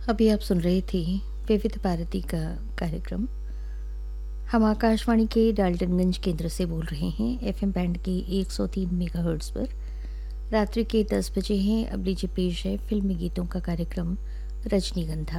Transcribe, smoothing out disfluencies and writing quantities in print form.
अभी आप सुन रहे थे विविध भारती का कार्यक्रम। हम आकाशवाणी के डाल्टनगंज केंद्र से बोल रहे हैं एफएम बैंड के 103 मेगाहर्ट्ज़ पर। रात्रि के 10 बजे हैं। अब लीजिए पेश है फिल्मी गीतों का कार्यक्रम रजनीगंधा।